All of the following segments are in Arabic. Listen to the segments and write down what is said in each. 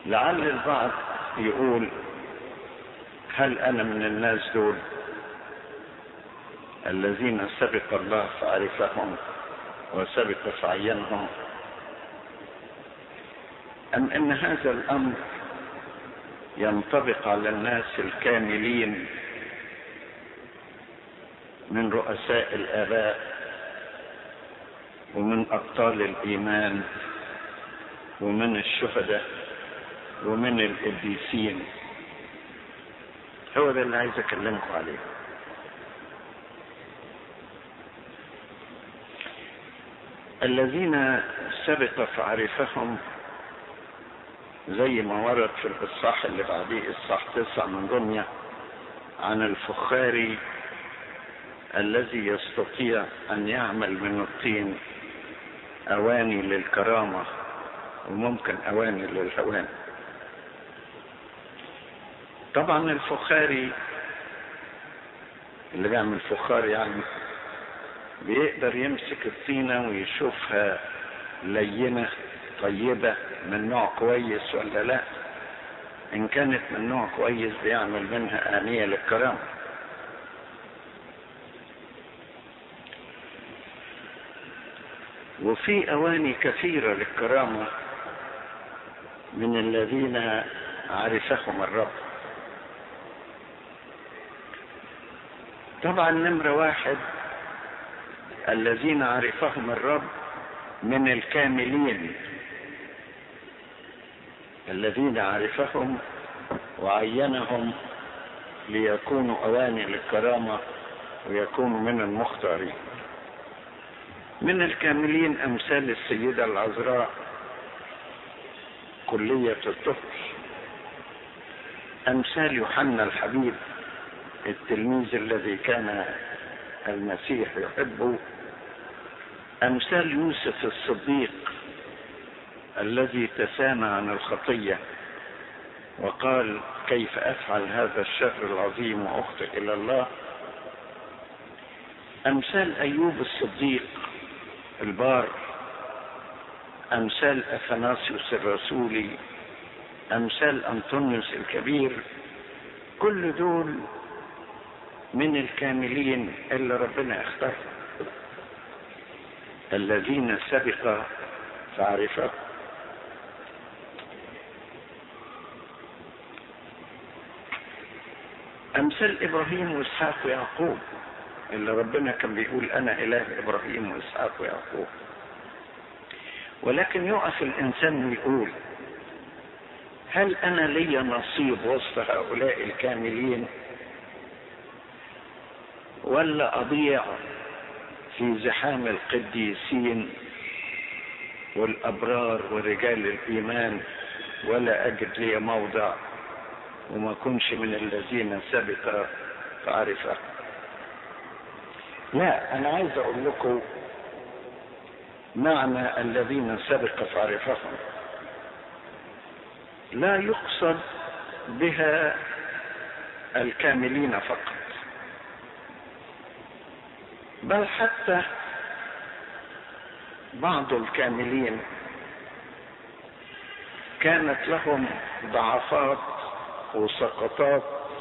لعل البعض يقول هل أنا من الناس دول الذين سبق الله فعرفهم وسبق فعينهم، أم أن هذا الأمر ينطبق على الناس الكاملين من رؤساء الآباء ومن أبطال الإيمان ومن الشهداء ومن القديسين؟ هو ده اللي عايز أكلمكم عليه. الذين سبق فعرفهم زي ما ورد في الإصحاح اللي بعديه إصحاح 9 من رمية عن الفخاري الذي يستطيع أن يعمل من الطين أواني للكرامة وممكن أواني للهوان. طبعا الفخاري اللي بيعمل فخار يعني بيقدر يمسك الطينة ويشوفها لينة طيبة من نوع كويس ولا لا. إن كانت من نوع كويس بيعمل منها آنية للكرامة. وفي أواني كثيرة للكرامة من الذين عرفهم الرب. طبعا نمرة واحد الذين عرفهم الرب من الكاملين، الذين عرفهم وعينهم ليكونوا أواني للكرامة ويكونوا من المختارين. من الكاملين أمثال السيدة العذراء كلية الطفل، أمثال يوحنا الحبيب التلميذ الذي كان المسيح يحبه، أمثال يوسف الصديق الذي تسامى عن الخطية وقال كيف أفعل هذا الشر العظيم وأخطئ إلى الله، أمثال أيوب الصديق البار، أمثال أثناسيوس الرسولي، أمثال أنطونيوس الكبير. كل دول من الكاملين اللي ربنا اختارهم، الذين سبق فعرفهم. أمثال إبراهيم وإسحاق ويعقوب اللي ربنا كان بيقول أنا إله إبراهيم وإسحاق ويعقوب. ولكن يقف الإنسان ويقول هل أنا لي نصيب وسط هؤلاء الكاملين ولا أضيع في زحام القديسين والأبرار ورجال الإيمان ولا أجد لي موضع وما كنش من الذين سبق فعرفه؟ لا، أنا عايز أقول لكم معنى الذين سبق فعرفهم لا يقصد بها الكاملين فقط، بل حتى بعض الكاملين كانت لهم ضعفات وسقطات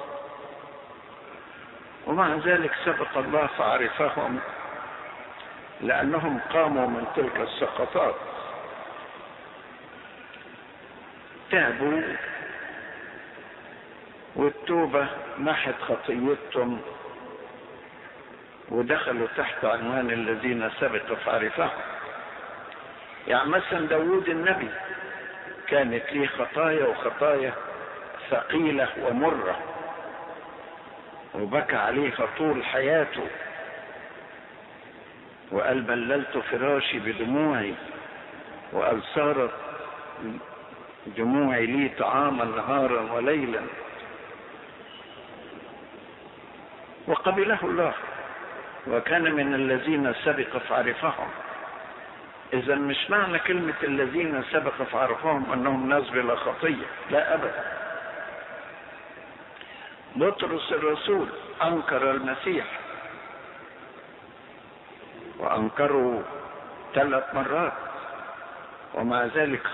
ومع ذلك سبق الله فعرفهم لأنهم قاموا من تلك السقطات، تابوا والتوبة محت خطيتهم ودخلوا تحت عنوان الذين سبق فعرفهم. يعني مثلا داود النبي كانت ليه خطايا وخطايا ثقيلة ومرة وبكى عليها طول حياته وقال بللت فراشي بدموعي وقال صارت دموعي لي طعاما نهارا وليلا، وقبله الله وكان من الذين سبق فعرفهم. إذا مش معنى كلمة الذين سبق فعرفهم أنهم ناس بلا خطية، لا أبدا. بطرس الرسول أنكر المسيح وأنكروا 3 مرات ومع ذلك